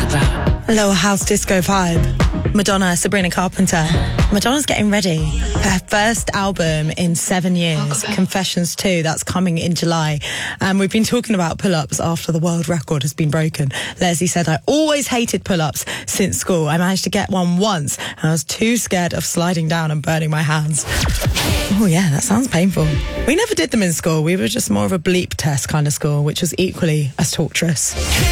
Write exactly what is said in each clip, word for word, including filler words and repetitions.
about. Little house disco vibe. Madonna, Sabrina Carpenter. Madonna's getting ready. Her first album in seven years, oh, Confessions two, that's coming in July. And we've been talking about pull-ups after the world record has been broken. Leslie said, I always hated pull-ups since school. I managed to get one once, and I was too scared of sliding down and burning my hands. Oh yeah, that sounds painful. We never did them in school. We were just more of a bleep test kind of school, which was equally as torturous.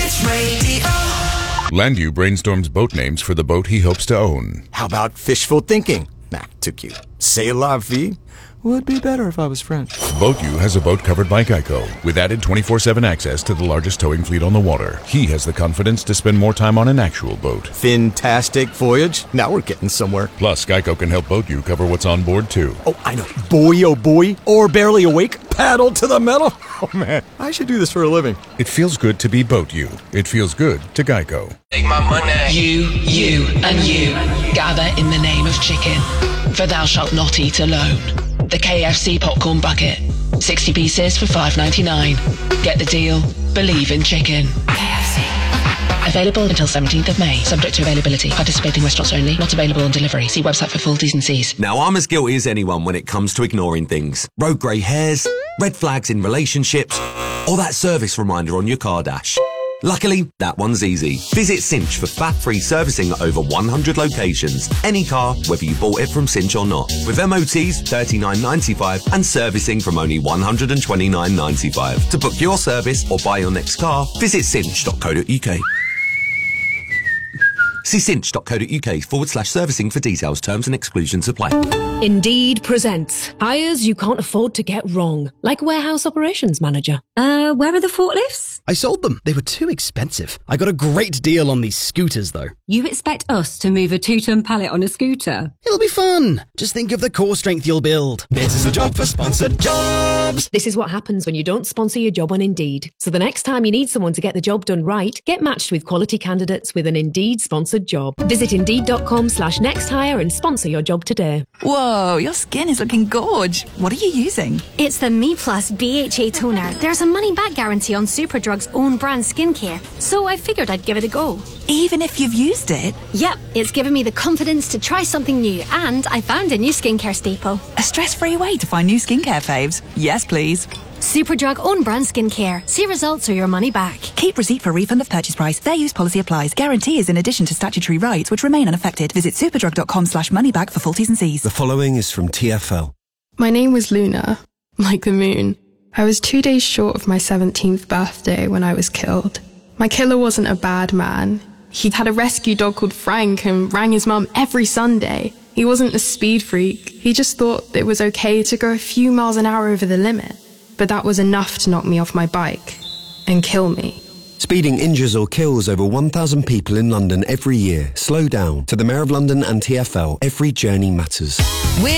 Landu brainstorms boat names for the boat he hopes to own. How about fishful thinking? Nah, too cute. C'est la vie? Would be better if I was French. BoatU has a boat covered by Geico, with added twenty-four seven access to the largest towing fleet on the water. He has the confidence to spend more time on an actual boat. Fantastic voyage. Now we're getting somewhere. Plus, Geico can help BoatU cover what's on board, too. Oh, I know. Boy, oh boy. Or barely awake. Paddle to the metal. Oh, man. I should do this for a living. It feels good to be BoatU. It feels good to Geico. Take my money. You, you, and you gather in the name of chicken, for thou shalt not eat alone. The K F C popcorn bucket. sixty pieces for five ninety-nine. Get the deal. Believe in chicken. K F C. Available until seventeenth of May. Subject to availability. Participating restaurants only. Not available on delivery. See website for full T's and C's. Now, I'm as guilty as anyone when it comes to ignoring things. Road grey hairs, red flags in relationships, or that service reminder on your car dash. Luckily, that one's easy. Visit Cinch for fat-free servicing at over one hundred locations. Any car, whether you bought it from Cinch or not. With M O Ts thirty-nine ninety-five and servicing from only one hundred twenty-nine ninety-five. To book your service or buy your next car, visit cinch dot co dot uk. See cinch dot co dot uk forward slash servicing for details, terms and exclusions apply. Indeed presents hires you can't afford to get wrong, like warehouse operations manager. Uh, where are the forklifts? I sold them. They were too expensive. I got a great deal on these scooters, though. You expect us to move a two-ton pallet on a scooter? It'll be fun. Just think of the core strength you'll build. This is a job for sponsored jobs. This is what happens when you don't sponsor your job on Indeed. So the next time you need someone to get the job done right, get matched with quality candidates with an Indeed sponsored job. Visit Indeed.com slash next hire and sponsor your job today. Whoa, your skin is looking gorge. What are you using? It's the Me Plus B H A toner. There's a money-back guarantee on Superdrug's own brand skincare, so I figured I'd give it a go. Even if you've used it? Yep, it's given me the confidence to try something new, and I found a new skincare staple. A stress-free way to find new skincare faves. Yes, please. Superdrug own brand skincare. See results or your money back. Keep receipt for refund of purchase price. Fair use policy applies. Guarantee is in addition to statutory rights which remain unaffected. Visit superdrug.com slash money back for full T's and C's. The following is from T F L. My name was Luna, like the moon. I was two days short of my seventeenth birthday when I was killed. My killer wasn't a bad man. He had a rescue dog called Frank and rang his mum every Sunday. He wasn't a speed freak. He just thought it was okay to go a few miles an hour over the limit. But that was enough to knock me off my bike and kill me. Speeding injures or kills over one thousand people in London every year. Slow down. To the Mayor of London and T F L, every journey matters. We're